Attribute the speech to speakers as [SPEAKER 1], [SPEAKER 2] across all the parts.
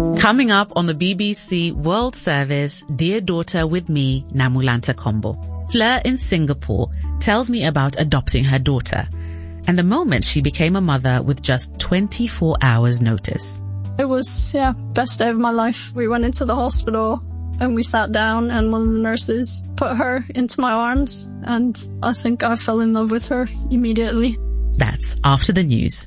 [SPEAKER 1] Coming up on the BBC World Service, Dear Daughter with me, Namulanta Kombo. Fleur in Singapore tells me about adopting her daughter and the moment she became a mother with just 24 hours notice.
[SPEAKER 2] It was, best day of my life. We went into the hospital and we sat down and one of the nurses put her into my arms and I think I fell in love with her immediately.
[SPEAKER 1] That's after the news.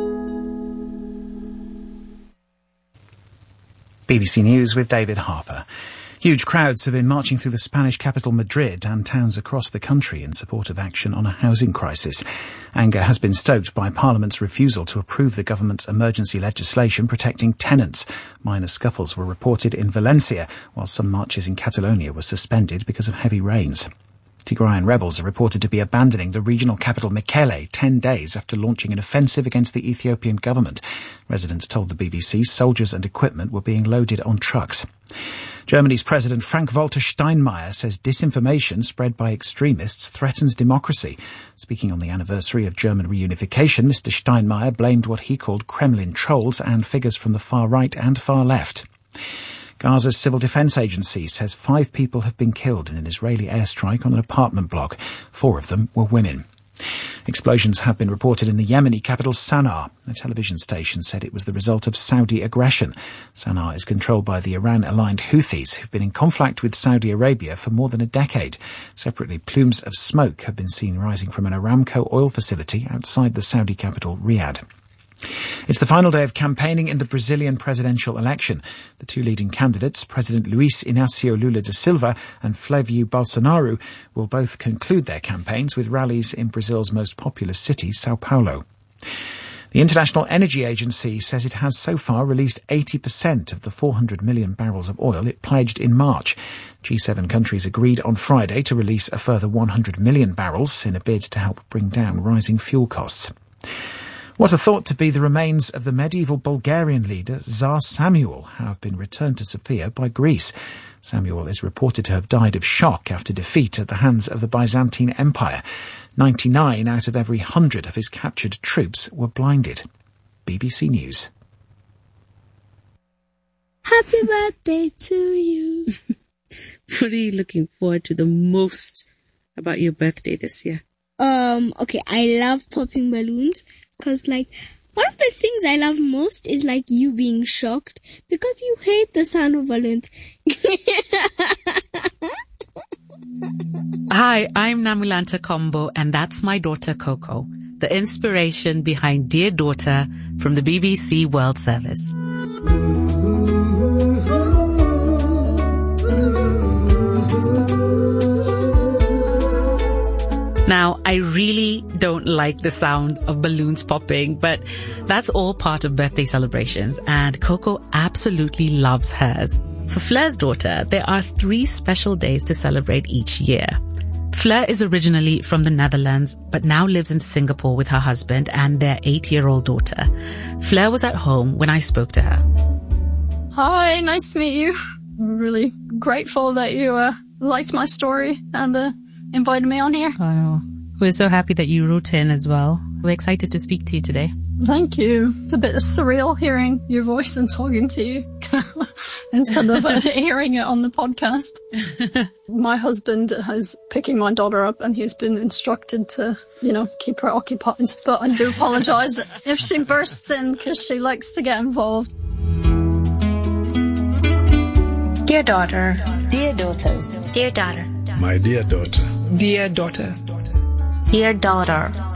[SPEAKER 3] BBC News with David Harper. Huge crowds have been marching through the Spanish capital Madrid and towns across the country in support of action on a housing crisis. Anger has been stoked by Parliament's refusal to approve the government's emergency legislation protecting tenants. Minor scuffles were reported in Valencia, while some marches in Catalonia were suspended because of heavy rains. Tigrayan rebels are reported to be abandoning the regional capital Mekelle 10 days after launching an offensive against the Ethiopian government. Residents told the BBC soldiers and equipment were being loaded on trucks. Germany's President Frank-Walter Steinmeier says disinformation spread by extremists threatens democracy. Speaking on the anniversary of German reunification, Mr. Steinmeier blamed what he called Kremlin trolls and figures from the far right and far left. Gaza's Civil Defense Agency says 5 people have been killed in an Israeli airstrike on an apartment block. 4 of them were women. Explosions have been reported in the Yemeni capital Sana'a. A television station said it was the result of Saudi aggression. Sana'a is controlled by the Iran-aligned Houthis, who've been in conflict with Saudi Arabia for more than a decade. Separately, plumes of smoke have been seen rising from an Aramco oil facility outside the Saudi capital, Riyadh. It's the final day of campaigning in the Brazilian presidential election. The 2 leading candidates, President Luiz Inácio Lula da Silva and Flávio Bolsonaro, will both conclude their campaigns with rallies in Brazil's most populous city, Sao Paulo. The International Energy Agency says it has so far released 80% of the 400 million barrels of oil it pledged in March. G7 countries agreed on Friday to release a further 100 million barrels in a bid to help bring down rising fuel costs. What are thought to be the remains of the medieval Bulgarian leader Tsar Samuel have been returned to Sofia by Greece. Samuel is reported to have died of shock after defeat at the hands of the Byzantine Empire. 99 out of every 100 of his captured troops were blinded. BBC News.
[SPEAKER 4] Happy birthday to you. What are you looking forward to the most about your birthday this year?
[SPEAKER 5] Okay, I love popping balloons. Because, one of the things I love most is, you being shocked because you hate the sound of balloons.
[SPEAKER 1] Hi, I'm Namulanta Kombo, and that's my daughter Coco, the inspiration behind Dear Daughter from the BBC World Service. Now, I really don't like the sound of balloons popping, but that's all part of birthday celebrations, and Coco absolutely loves hers. For Fleur's daughter, there are 3 special days to celebrate each year. Fleur is originally from the Netherlands, but now lives in Singapore with her husband and their 8-year-old daughter. Fleur was at home when I spoke to her.
[SPEAKER 2] Hi, nice to meet you. I'm really grateful that you liked my story and invited me on here.
[SPEAKER 6] Oh, we're so happy that you wrote in as well. We're excited to speak to you today.
[SPEAKER 2] Thank you. It's a bit surreal hearing your voice and talking to you instead of hearing it on the podcast. My husband is picking my daughter up and he's been instructed to, keep her occupied. But I do apologise if she bursts in because she likes to get involved.
[SPEAKER 7] Dear daughter.
[SPEAKER 8] Dear daughters.
[SPEAKER 7] Dear daughter.
[SPEAKER 9] My dear daughter.
[SPEAKER 10] Dear daughter.
[SPEAKER 7] Dear daughter.